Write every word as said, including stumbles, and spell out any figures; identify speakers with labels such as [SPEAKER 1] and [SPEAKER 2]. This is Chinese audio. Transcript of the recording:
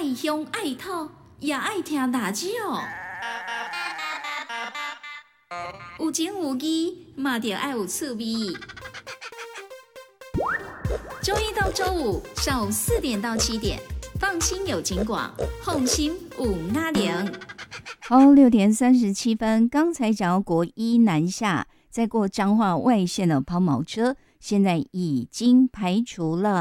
[SPEAKER 1] 爱乡爱土，也爱听辣椒。有情有义，嘛着爱有趣味。周一到周五上午四点到七点，放心有景广，放心有阿玲。
[SPEAKER 2] 好，六点三十七分，刚才讲到国一南下，再过彰化外线的抛锚车，现在已经排除了。